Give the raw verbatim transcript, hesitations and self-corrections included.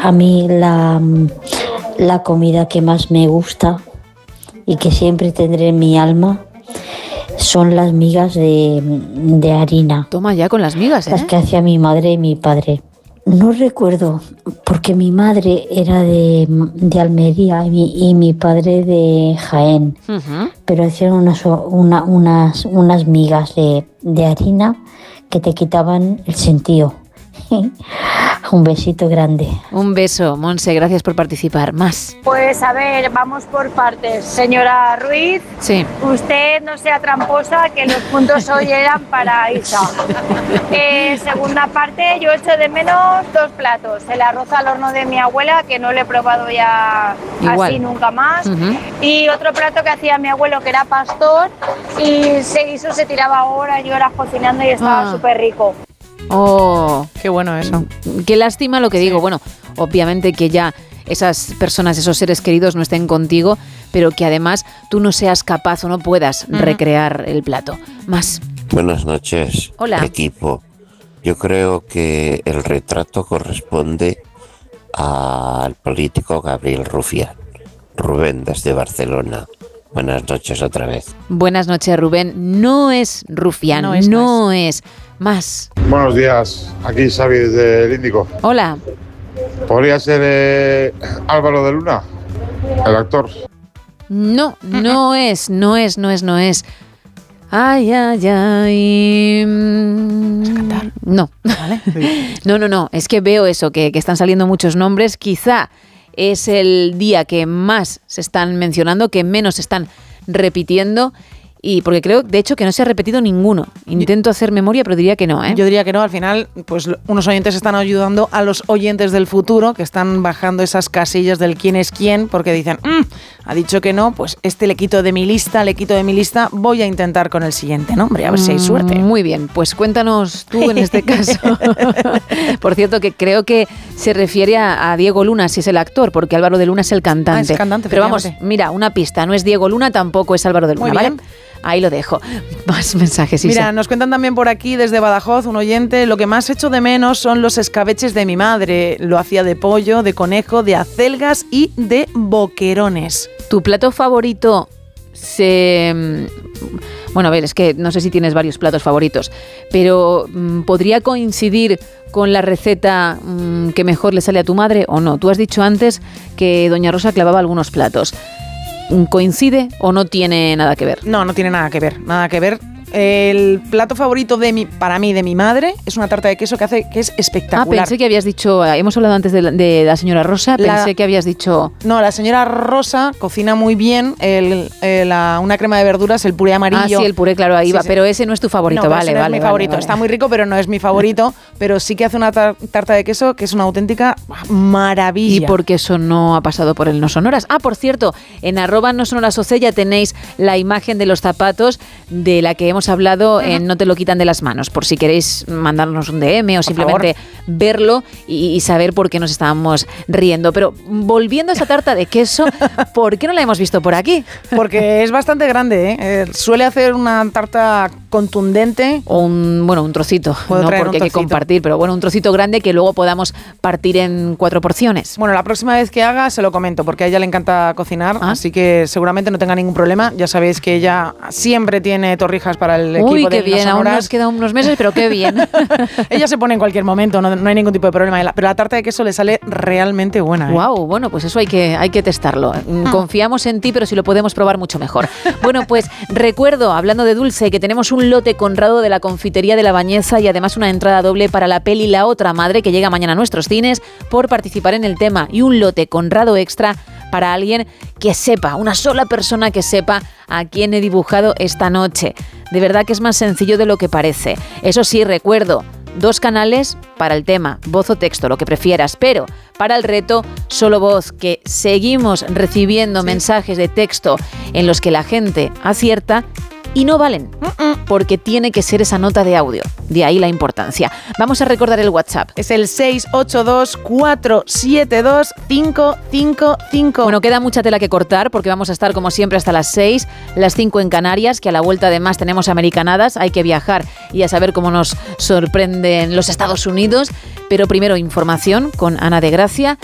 a mí la, la comida que más me gusta y que siempre tendré en mi alma son las migas de, de harina. Toma ya con las migas, ¿eh? Las que hacía mi madre y mi padre. No recuerdo, porque mi madre era de, de Almería y mi, y mi padre de Jaén, uh-huh. pero hacían unas, una, unas, unas migas de, de harina que te quitaban el sentido. Un besito grande. Un beso, Monse, gracias por participar. Más. Pues a ver, vamos por partes. Señora Ruiz, sí. Usted no sea tramposa, que los puntos hoy eran para Isa. Eh, segunda parte, yo echo de menos dos platos. El arroz al horno de mi abuela, que no lo he probado ya Igual. así nunca más. Uh-huh. Y otro plato que hacía mi abuelo, que era pastor, y se hizo, se tiraba horas y horas cocinando y estaba súper ah. rico. Oh, qué bueno eso. Qué lástima lo que sí. digo. Bueno, obviamente que ya esas personas, esos seres queridos no estén contigo, pero que además tú no seas capaz o no puedas uh-huh. recrear el plato. Más. Buenas noches, Hola. equipo. Yo creo que el retrato corresponde al político Gabriel Rufián. Rubén, desde Barcelona. Buenas noches otra vez. Buenas noches, Rubén. No es Rufián, no es. No es. Más. Buenos días, aquí Xavi desde el Índico. Hola. ¿Podría ser eh, Álvaro de Luna, el actor? No, no es, no es, no es, no es. Ay, ay, ay. ¿Cantar? No. ¿Vale? No, no, no. Es que veo eso, que, que están saliendo muchos nombres. Quizá es el día que más se están mencionando, que menos se están repitiendo. Y porque creo, de hecho, que no se ha repetido ninguno. Intento hacer memoria, pero diría que no, ¿eh? Yo diría que no. Al final, pues unos oyentes están ayudando a los oyentes del futuro, que están bajando esas casillas del quién es quién, porque dicen, mmm, ha dicho que no, pues este le quito de mi lista, le quito de mi lista, voy a intentar con el siguiente nombre, a ver si hay suerte. Muy bien, pues cuéntanos tú en este caso. Por cierto, que creo que se refiere a, a Diego Luna, si es el actor, porque Álvaro de Luna es el cantante. Ah, es cantante, pero vamos, mira, una pista, no es Diego Luna, tampoco es Álvaro de Luna, ¿vale? Ahí lo dejo. Más mensajes, Isa. Mira, nos cuentan también por aquí desde Badajoz, un oyente, lo que más echo de menos son los escabeches de mi madre. Lo hacía de pollo, de conejo, de acelgas y de boquerones. ¿Tu plato favorito se... Bueno, a ver, es que no sé si tienes varios platos favoritos, pero ¿podría coincidir con la receta mmm, que mejor le sale a tu madre o no? Tú has dicho antes que doña Rosa clavaba algunos platos. ¿Coincide o no tiene nada que ver? No, no tiene nada que ver, nada que ver. El plato favorito de mi, para mí, de mi madre, es una tarta de queso que hace que es espectacular. Ah, pensé que habías dicho, hemos hablado antes de la, de la señora Rosa, pensé la, que habías dicho... No, la señora Rosa cocina muy bien el, el, la, una crema de verduras, el puré amarillo. Ah, sí, el puré, claro, ahí sí, va, sí. Pero ese no es tu favorito, no, vale, ese no vale. es mi vale, favorito, vale. Está muy rico, pero no es mi favorito, pero sí que hace una tar- tarta de queso que es una auténtica maravilla. ¿Y por qué eso no ha pasado por el No Sonoras? Ah, por cierto, en arroba No Sonoras O C ya tenéis la imagen de los zapatos de la que hemos hablado uh-huh. en No te lo quitan de las manos, por si queréis mandarnos un D M o por simplemente favor. verlo y, y saber por qué nos estábamos riendo. Pero volviendo a esa tarta de queso, ¿por qué no la hemos visto por aquí? Porque es bastante grande, ¿eh? Eh, suele hacer una tarta contundente. O un, bueno, un trocito, no porque hay que compartir, pero bueno, un trocito grande que luego podamos partir en cuatro porciones. Bueno, la próxima vez que haga se lo comento, porque a ella le encanta cocinar, ¿Ah? así que seguramente no tenga ningún problema. Ya sabéis que ella siempre tiene torrijas para el equipo. Uy, de qué bien, aún nos quedan unos meses, pero qué bien. Ella se pone en cualquier momento, no, no hay ningún tipo de problema, pero la tarta de queso le sale realmente buena. ¿eh? Wow, bueno, pues eso hay que, hay que testarlo. Confiamos en ti, pero si lo podemos probar mucho mejor. Bueno, pues recuerdo, hablando de dulce, que tenemos un lote Conrado de la Confitería de la Bañeza y además una entrada doble para la peli La Otra Madre, que llega mañana a nuestros cines, por participar en el tema, y un lote Conrado extra para alguien que sepa, una sola persona que sepa a quién he dibujado esta noche. De verdad que es más sencillo de lo que parece. Eso sí, recuerdo, dos canales para el tema, voz o texto, lo que prefieras, pero para el reto, solo voz, que seguimos recibiendo sí. mensajes de texto en los que la gente acierta y no valen, porque tiene que ser esa nota de audio. De ahí la importancia. Vamos a recordar el WhatsApp. Es el seis ocho dos, cuatro siete dos, cinco cinco cinco. Bueno, queda mucha tela que cortar porque vamos a estar como siempre hasta las seis, las cinco en Canarias, que a la vuelta además tenemos americanadas. Hay que viajar y a saber cómo nos sorprenden los Estados Unidos. Pero primero información con Ana de Gracia